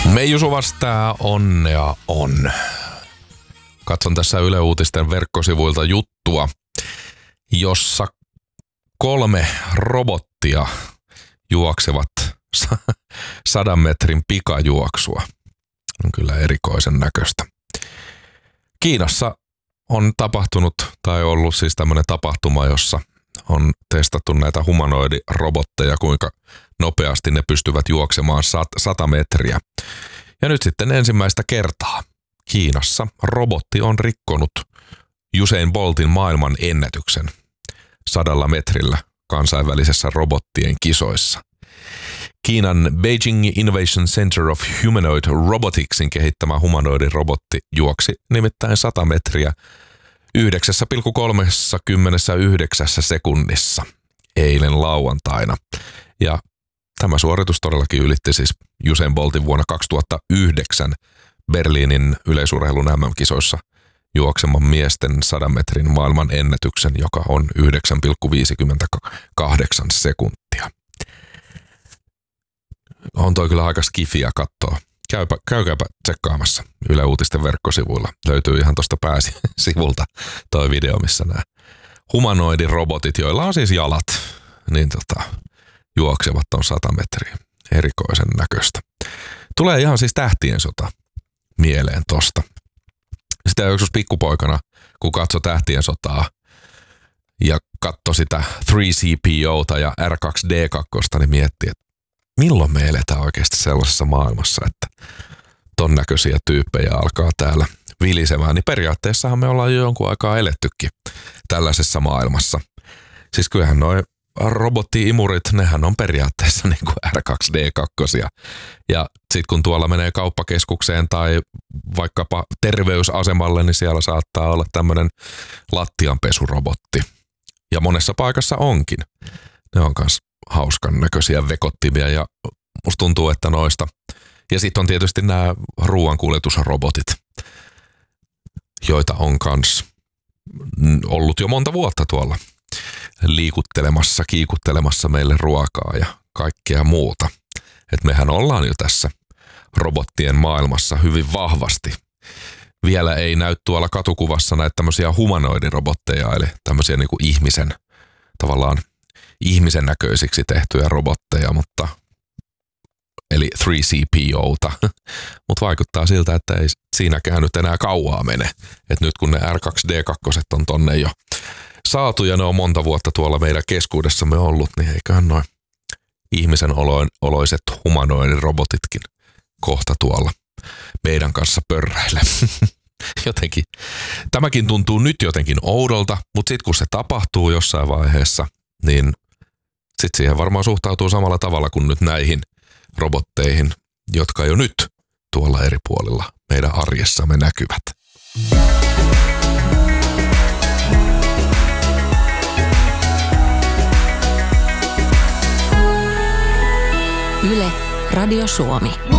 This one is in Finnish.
Meiju Suvastaa onnea on. Katson tässä Yle Uutisten verkkosivuilta juttua, jossa 3 robottia juoksevat 100 metrin pikajuoksua. On kyllä erikoisen näköistä. Kiinassa on tapahtunut tai ollut siis tämmöinen tapahtuma, jossa on testattu näitä humanoidirobotteja, kuinka nopeasti ne pystyvät juoksemaan 100 metriä. Ja nyt sitten ensimmäistä kertaa Kiinassa robotti on rikkonut Usain Boltin maailman ennätyksen 100 metrillä kansainvälisessä robottien kisoissa. Kiinan Beijing Innovation Center of Humanoid Roboticsin kehittämä humanoidirobotti juoksi nimittäin 100 metriä 9,39 sekunnissa eilen lauantaina. Ja tämä suoritus todellakin ylitti siis Usain Boltin vuonna 2009 Berliinin yleisurheilun MM-kisoissa juokseman miesten 100 metrin maailman ennätyksen, joka on 9,58 sekuntia. On toi kyllä aika skifiä katsoa. Käykääpä tsekkaamassa Yle Uutisten verkkosivuilla. Löytyy ihan tuosta pääsivulta toi video, missä nämä humanoidirobotit, joilla on siis jalat, niin juoksevat on 100 metriä. Erikoisen näköistä. Tulee ihan siis Tähtien sota mieleen tosta. Sitä joskus pikkupoikana, kun katsoi Tähtien sotaa ja katsoi sitä 3CPOta ja R2D2, niin mietti, että milloin me eletään oikeasti sellaisessa maailmassa, että ton näköisiä tyyppejä alkaa täällä vilisemään, niin periaatteessahan me ollaan jo jonkun aikaa elettykin tällaisessa maailmassa. Siis kyllähän noi robotti-imurit, nehän on periaatteessa niin kuin R2D2. Ja sit kun tuolla menee kauppakeskukseen tai vaikkapa terveysasemalle, niin siellä saattaa olla tämmönen lattianpesurobotti. Ja monessa paikassa onkin. Ne on kans hauskan näköisiä vekottimia ja musta tuntuu, että noista. Ja sitten on tietysti nämä ruoankuljetusrobotit, joita on kans ollut jo monta vuotta tuolla liikuttelemassa, kiikuttelemassa meille ruokaa ja kaikkea muuta. Et mehän ollaan jo tässä robottien maailmassa hyvin vahvasti. Vielä ei näy tuolla katukuvassa näitä tämmöisiä humanoidirobotteja, eli tämmöisiä niinku tavallaan ihmisen näköisiksi tehtyjä robotteja, eli 3CPOta. Mutta vaikuttaa siltä, että ei siinäkään nyt enää kauaa mene. Et nyt kun ne R2D2 on tonne jo saatu ja ne on monta vuotta tuolla meidän keskuudessamme ollut, niin eiköhän noin ihmisen oloiset humanoidirobotitkin kohta tuolla meidän kanssa pörräile. Jotenkin. Tämäkin tuntuu nyt jotenkin oudolta, mutta sitten kun se tapahtuu jossain vaiheessa, niin sitten siihen varmaan suhtautuu samalla tavalla kuin nyt näihin robotteihin, jotka jo nyt tuolla eri puolilla meidän arjessamme näkyvät. Yle, Radio Suomi.